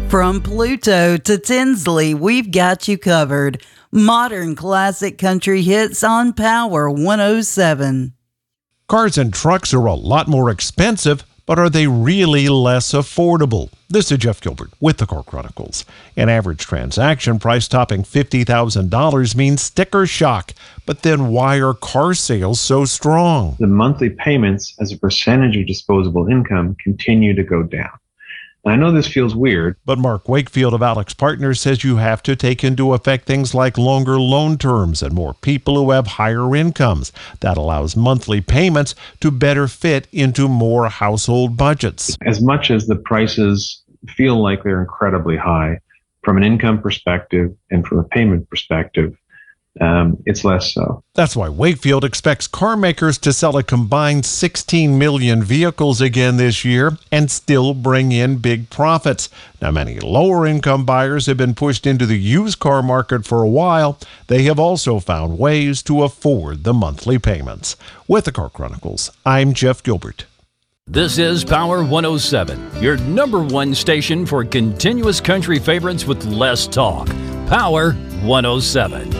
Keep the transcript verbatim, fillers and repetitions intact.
From Pluto to Tinsley, we've got you covered. Modern classic country hits on Power one oh seven. Cars and trucks are a lot more expensive, but are they really less affordable? This is Jeff Gilbert with the Car Chronicles. An average transaction price topping fifty thousand dollars means sticker shock. But then why are car sales so strong? The monthly payments as a percentage of disposable income continue to go down. I know this feels weird, but Mark Wakefield of Alex Partners says you have to take into effect things like longer loan terms and more people who have higher incomes. That allows monthly payments to better fit into more household budgets. As much as the prices feel like they're incredibly high from an income perspective and from a payment perspective, Um, it's less so. That's why Wakefield expects car makers to sell a combined sixteen million vehicles again this year and still bring in big profits. Now, many lower-income buyers have been pushed into the used car market for a while. They have also found ways to afford the monthly payments. With the Car Chronicles, I'm Jeff Gilbert. This is Power one oh seven, your number one station for continuous country favorites with less talk. Power one oh seven.